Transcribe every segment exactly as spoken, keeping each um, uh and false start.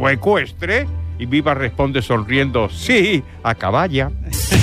moto ecuestre? Y Viva responde sonriendo, sí, a caballa.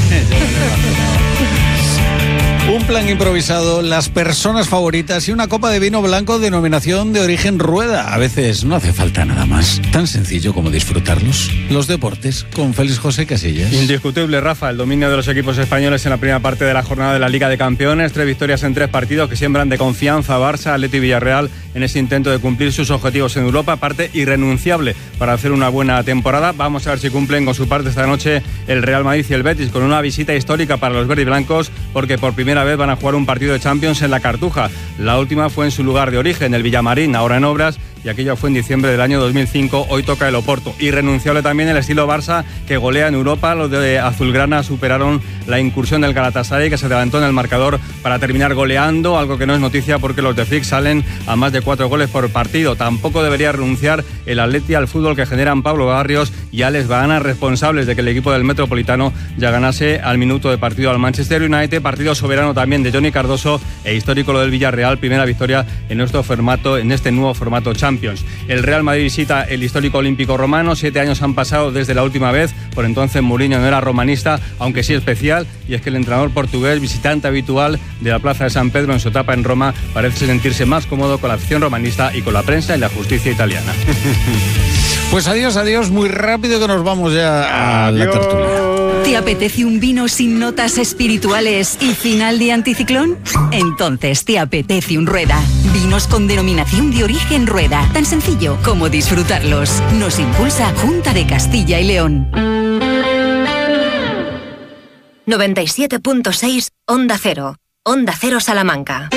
Un plan improvisado, las personas favoritas y una copa de vino blanco denominación de origen Rueda. A veces no hace falta nada más. Tan sencillo como disfrutarlos. Los deportes con Félix José Casillas. Indiscutible, Rafa, el dominio de los equipos españoles en la primera parte de la jornada de la Liga de Campeones. Tres victorias en tres partidos que siembran de confianza a Barça, Atleti y Villarreal en ese intento de cumplir sus objetivos en Europa. Parte irrenunciable para hacer una buena temporada. Vamos a ver si cumplen con su parte esta noche el Real Madrid y el Betis, con una visita histórica para los verdiblancos, porque por primera vez van a jugar un partido de Champions en la Cartuja. La última fue en su lugar de origen, el Villamarín, ahora en obras, y aquello fue en diciembre del año dos mil cinco. Hoy toca el Oporto. Irrenunciable también el estilo Barça, que golea en Europa. Los de Azulgrana superaron la incursión del Galatasaray, que se levantó en el marcador para terminar goleando, algo que no es noticia porque los de Flick salen a más de cuatro goles por partido. Tampoco debería renunciar el Atleti al fútbol que generan Pablo Barrios y Alex Baena, responsables de que el equipo del Metropolitano ya ganase al minuto de partido al Manchester United. Partido soberano también de Johnny Cardoso, e histórico lo del Villarreal, primera victoria en nuestro formato, en este nuevo formato Champions. El Real Madrid visita el histórico Olímpico Romano. Siete años han pasado desde la última vez. Por entonces Mourinho no era romanista, aunque sí especial, y es que el entrenador portugués, visitante habitual de la Plaza de San Pedro en su etapa en Roma, parece sentirse más cómodo con la afición romanista y con la prensa y la justicia italiana. Pues adiós, adiós, muy rápido que nos vamos ya a la tertulia. ¿Te apetece un vino sin notas espirituales y final de anticiclón? Entonces te apetece un Rueda. Vinos con denominación de origen Rueda. Tan sencillo como disfrutarlos. Nos impulsa Junta de Castilla y León. noventa y siete punto seis Onda Cero. Onda Cero Salamanca.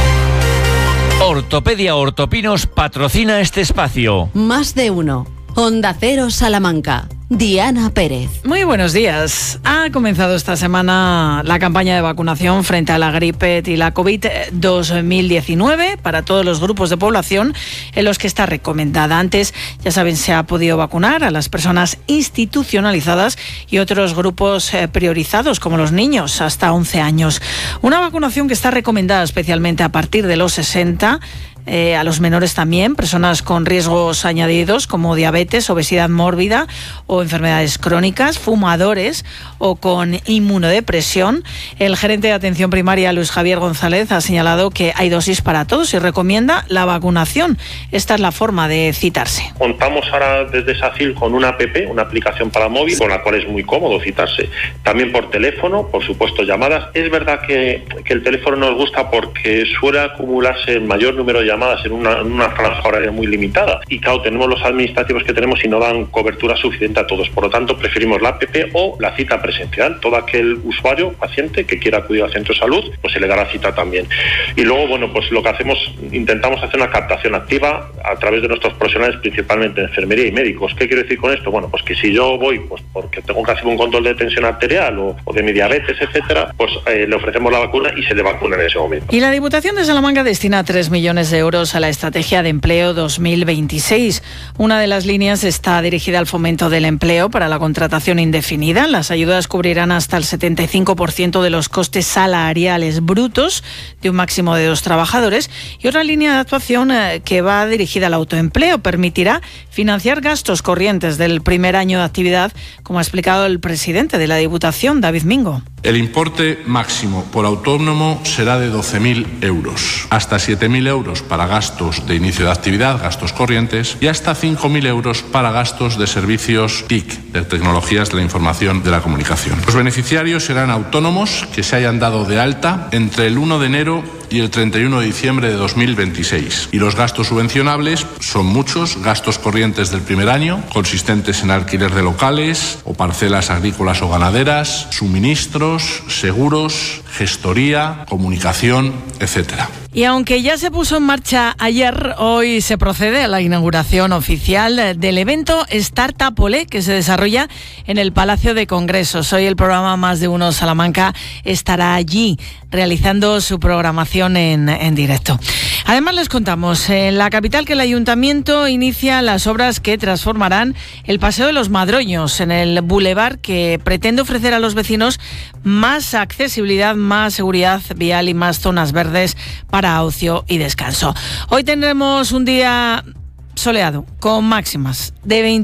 Ortopedia Ortopinos patrocina este espacio. Más de uno. Onda Cero Salamanca. Diana Pérez. Muy buenos días. Ha comenzado esta semana la campaña de vacunación frente a la gripe y la COVID dos mil diecinueve para todos los grupos de población en los que está recomendada. Antes, ya saben, se ha podido vacunar a las personas institucionalizadas y otros grupos priorizados, como los niños hasta once años. Una vacunación que está recomendada especialmente a partir de los sesenta. Eh, a los menores también, personas con riesgos añadidos como diabetes, obesidad mórbida o enfermedades crónicas, fumadores o con inmunodepresión. El gerente de atención primaria, Luis Javier González, ha señalado que hay dosis para todos y recomienda la vacunación. Esta es la forma de citarse. Contamos ahora desde SACIL con una app, una aplicación para móvil, con la cual es muy cómodo citarse. También por teléfono, por supuesto llamadas. Es verdad que, que el teléfono nos gusta porque suele acumularse el mayor número de llamadas en una, en una franja horaria muy limitada, y claro, tenemos los administrativos que tenemos y no dan cobertura suficiente a todos. Por lo tanto, preferimos la app o la cita presencial. Todo aquel usuario, paciente que quiera acudir al centro de salud, pues se le dará cita también. Y luego, bueno, pues lo que hacemos, intentamos hacer una captación activa a través de nuestros profesionales, principalmente de enfermería y médicos. ¿Qué quiero decir con esto? Bueno, pues que si yo voy pues porque tengo que hacer un control de tensión arterial o, o de mi diabetes, etcétera, pues eh, le ofrecemos la vacuna y se le vacuna en ese momento. Y la Diputación de Salamanca destina tres millones de euros a la Estrategia de Empleo dos mil veintiséis. Una de las líneas está dirigida al fomento del empleo para la contratación indefinida. Las ayudas cubrirán hasta el setenta y cinco por ciento de los costes salariales brutos de un máximo de dos trabajadores. Y otra línea de actuación eh, que va dirigida al autoempleo permitirá financiar gastos corrientes del primer año de actividad, como ha explicado el presidente de la Diputación, David Mingo. El importe máximo por autónomo será de doce mil euros, hasta siete mil euros para gastos de inicio de actividad, gastos corrientes, y hasta cinco mil euros para gastos de servicios T I C, de tecnologías de la información de la comunicación. Los beneficiarios serán autónomos que se hayan dado de alta entre el uno de enero y el treinta y uno de diciembre de dos mil veintiséis. Y los gastos subvencionables son muchos: gastos corrientes del primer año, consistentes en alquiler de locales o parcelas agrícolas o ganaderas, suministros, seguros, gestoría, comunicación, etcétera. Y aunque ya se puso en marcha ayer, hoy se procede a la inauguración oficial del evento Startup Olé, que se desarrolla en el Palacio de Congresos. Hoy el programa Más de Uno Salamanca estará allí realizando su programación en, en directo. Además, les contamos en la capital que el Ayuntamiento inicia las obras que transformarán el Paseo de los Madroños en el bulevar, que pretende ofrecer a los vecinos más accesibilidad, más seguridad vial y más zonas verdes para ocio y descanso. Hoy tendremos un día soleado con máximas de veinte